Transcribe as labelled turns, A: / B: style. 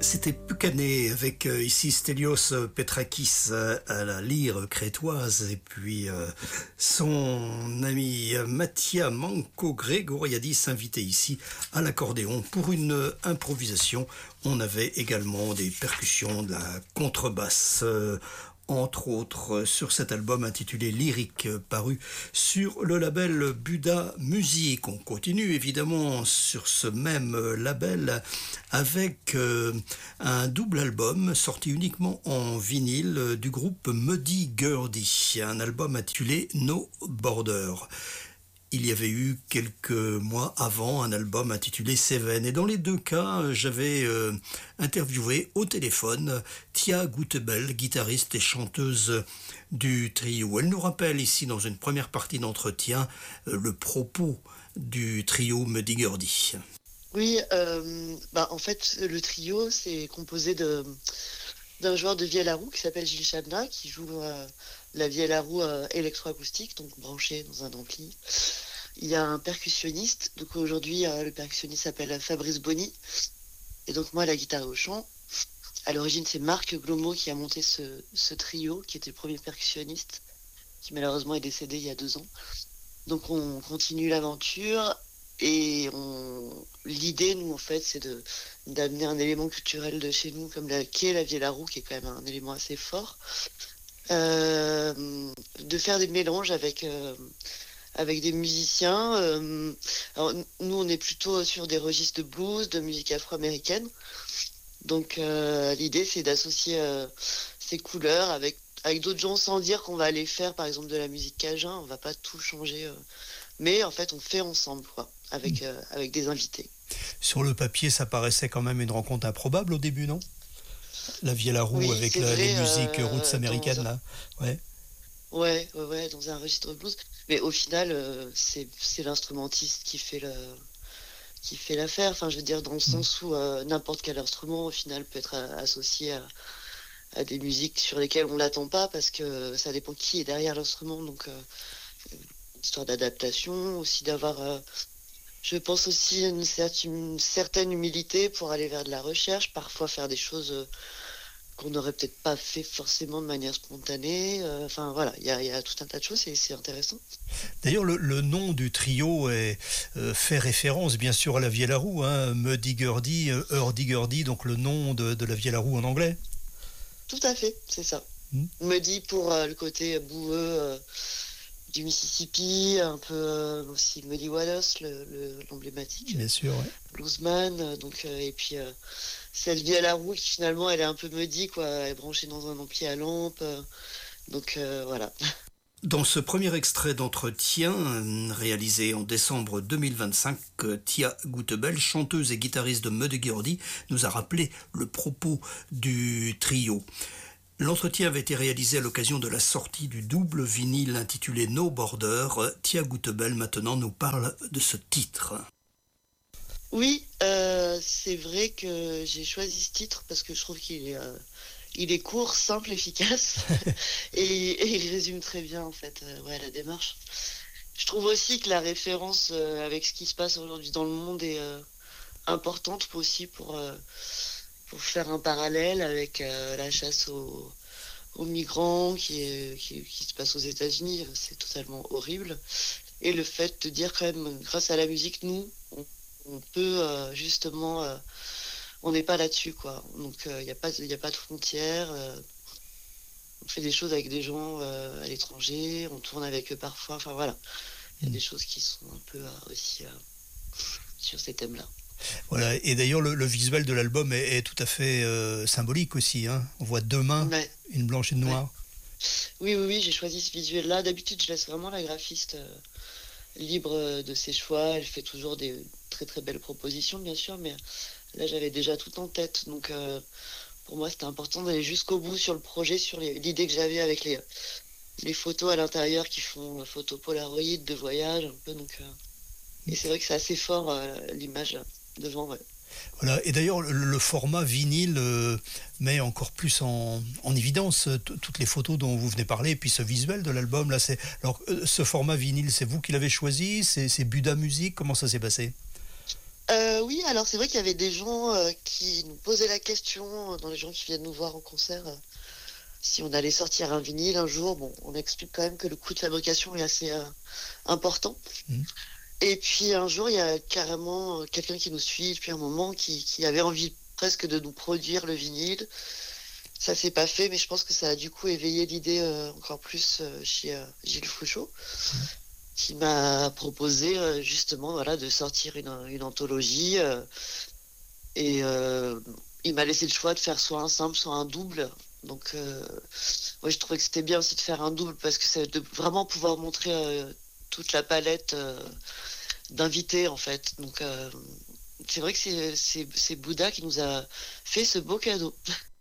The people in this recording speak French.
A: C'était Pucané avec ici Stelios Petrakis à la lyre crétoise et puis son ami Mattia Manco Gregoriadis invité ici à l'accordéon pour une improvisation. On avait également des percussions, de la contrebasse, entre autres sur cet album intitulé Lyrique paru sur le label Buda Music. On continue évidemment sur ce même label avec un double album sorti uniquement en vinyle du groupe Muddy Gurdy, un album intitulé No Border. Il y avait eu quelques mois avant un album intitulé Seven. Et dans les deux cas, j'avais interviewé au téléphone Tia Gutebel, guitariste et chanteuse du trio. Elle nous rappelle ici, dans une première partie d'entretien, le propos du trio Muddy Gurdy.
B: Oui, en fait, le trio, c'est composé d'un joueur de vielle à roue qui s'appelle Gilles Chabna, qui joue la vielle à roue électroacoustique, donc branchée dans un ampli. Il y a un percussionniste, donc aujourd'hui le percussionniste s'appelle Fabrice Bonny, et donc moi la guitare et au chant. À l'origine c'est Marc Glomo qui a monté ce trio, qui était le premier percussionniste, qui malheureusement est décédé il y a 2 ans. Donc on continue l'aventure, et l'idée nous en fait c'est d'amener un élément culturel de chez nous comme qu'est la vielle à roue, qui est quand même un élément assez fort, de faire des mélanges avec des musiciens. Alors, nous, on est plutôt sur des registres de blues, de musique afro-américaine. Donc, l'idée, c'est d'associer ces couleurs avec d'autres gens sans dire qu'on va aller faire, par exemple, de la musique cajun. On va pas tout changer. Mais en fait, on fait ensemble, quoi, avec des invités.
A: Sur le papier, ça paraissait quand même une rencontre improbable au début, non ? La vielle à roue, oui, avec les musiques roots américaines, là. Ouais.
B: Ouais, dans un registre blues. Mais au final, c'est l'instrumentiste qui fait l'affaire. Enfin, je veux dire, dans le sens où n'importe quel instrument, au final, peut être associé à des musiques sur lesquelles on l'attend pas, parce que ça dépend qui est derrière l'instrument. Donc, histoire d'adaptation, aussi d'avoir, je pense aussi une certaine humilité pour aller vers de la recherche, parfois faire des choses qu'on n'aurait peut-être pas fait forcément de manière spontanée. Enfin voilà, il y a tout un tas de choses et c'est intéressant.
A: D'ailleurs, le nom du trio fait référence bien sûr à la vielle à roue, hein, Muddy Gurdy, Hurdy-Gurdy, donc le nom de la vielle à roue en anglais.
B: Tout à fait, c'est ça. Muddy pour le côté boueux du Mississippi, un peu aussi Muddy Waters, l'emblématique.
A: Bien sûr, ouais.
B: Bluesman, donc et puis cette vielle à roue qui finalement elle est un peu muddy, quoi, elle est branchée dans un ampli à lampe, donc voilà.
A: Dans ce premier extrait d'entretien réalisé en décembre 2025, Tia Gutebel, chanteuse et guitariste de Muddy Gurdy, nous a rappelé le propos du trio. L'entretien avait été réalisé à l'occasion de la sortie du double vinyle intitulé No Border. Tia Gutebel maintenant nous parle de ce titre.
B: Oui, c'est vrai que j'ai choisi ce titre parce que je trouve qu'il est court, simple, efficace et il résume très bien en fait la démarche. Je trouve aussi que la référence avec ce qui se passe aujourd'hui dans le monde est importante aussi pour faire un parallèle avec la chasse aux migrants qui se passe aux États-Unis. C'est totalement horrible. Et le fait de dire quand même, grâce à la musique, nous, on peut justement, on n'est pas là-dessus, quoi. Donc il n'y a pas de frontières. On fait des choses avec des gens à l'étranger, on tourne avec eux parfois. Enfin voilà, il y a des choses qui sont un peu aussi sur ces thèmes-là.
A: Voilà, et d'ailleurs le visuel de l'album est tout à fait symbolique aussi, hein. On voit 2 mains, ouais. Une blanche et une noire.
B: Ouais. Oui, j'ai choisi ce visuel-là. D'habitude, je laisse vraiment la graphiste libre de ses choix. Elle fait toujours des très très belles propositions, bien sûr, mais là j'avais déjà tout en tête. Donc pour moi, c'était important d'aller jusqu'au bout sur le projet, sur l'idée que j'avais avec les photos à l'intérieur qui font photos Polaroid de voyage un peu. Donc, et c'est vrai que c'est assez fort l'image devant, ouais.
A: Voilà. Et d'ailleurs, le format vinyle met encore plus en évidence toutes les photos dont vous venez parler, et puis ce visuel de l'album. Là, alors, ce format vinyle, c'est vous qui l'avez choisi ? C'est Buda Music ? Comment ça s'est passé ?
B: Oui, alors c'est vrai qu'il y avait des gens qui nous posaient la question, dans les gens qui viennent nous voir en concert, si on allait sortir un vinyle un jour. Bon, on explique quand même que le coût de fabrication est assez important.
C: Mm.
B: Et puis un jour, il y a carrément quelqu'un qui nous suit depuis un moment qui avait envie presque de nous produire le vinyle. Ça s'est pas fait, mais je pense que ça a du coup éveillé l'idée encore plus chez Gilles Fouchot, qui m'a proposé justement voilà, de sortir une anthologie. Et il m'a laissé le choix de faire soit un simple, soit un double. Donc, ouais, je trouvais que c'était bien aussi de faire un double parce que c'est de vraiment pouvoir montrer toute la palette d'invités, en fait. Donc, c'est vrai que c'est Bouddha qui nous a fait ce beau cadeau.